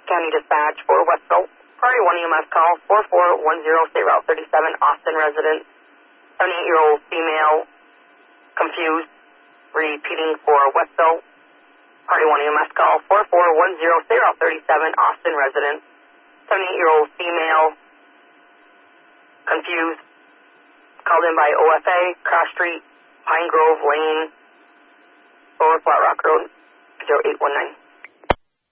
County Dispatch for Westville. Priority 1 EMS call, 4410 State Route 37, Austin resident, 78-year-old female, confused, repeating for Westville. Priority 1 EMS call, 4410 State Route 37, Austin resident, 78-year-old female, confused, called in by OFA, Cross Street, Pine Grove Lane, Lower Flat Rock Road, 0819.